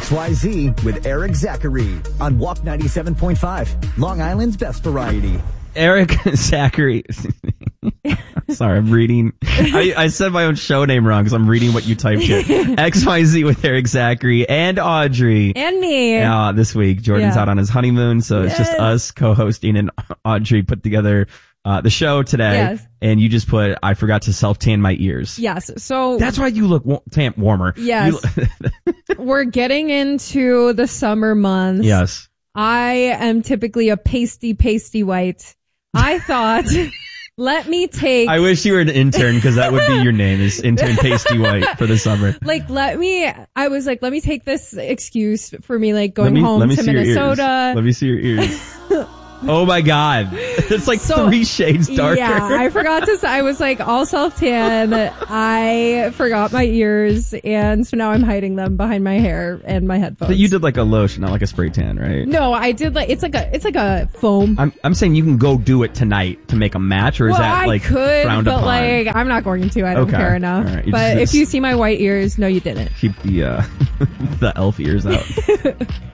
XYZ with Eric Zachary on Walk 97.5, Long Island's best variety. Eric Zachary. Sorry, I'm reading. I said my own show name wrong because I'm reading what you typed here. XYZ with Eric Zachary and Audrey. And me. This week, Jordan's out on his honeymoon, so it's just us co-hosting, and Audrey put together the show today. Yes. And you just put, I forgot to self-tan my ears. Yes. So that's why you look warmer. Yes. We're getting into the summer months. Yes. I am typically a pasty white. I thought, let me take... I wish you were an intern because that would be your name, is intern pasty white for the summer. let me take this excuse for me going home to Minnesota. Let me see your ears. Oh my God. It's like 3 shades darker. Yeah, I forgot to say, I was all self-tan. I forgot my ears, and so now I'm hiding them behind my hair and my headphones. But you did a lotion, not a spray tan, right? No, I did it's like a foam. I'm saying you can go do it tonight to make a match, or is that I could, frowned but upon? I'm not going to. I don't care enough. Right. But if you see my white ears, no, you didn't. Keep the the elf ears out.